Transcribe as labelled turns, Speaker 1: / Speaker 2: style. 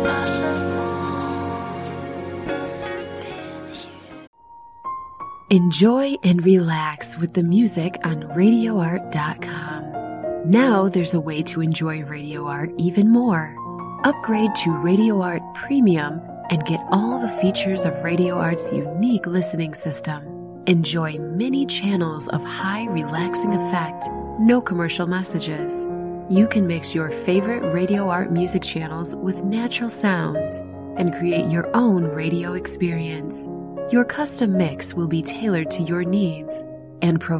Speaker 1: Enjoy and relax with the music on RadioArt.com. Now there's a way to enjoy Radio Art even more. Upgrade to Radio Art Premium and get all the features of Radio Art's unique listening system. Enjoy many channels of high relaxing effect, no commercial messages. You can mix your favorite Radio Art music channels with natural sounds and create your own radio experience. Your custom mix will be tailored to your needs and provide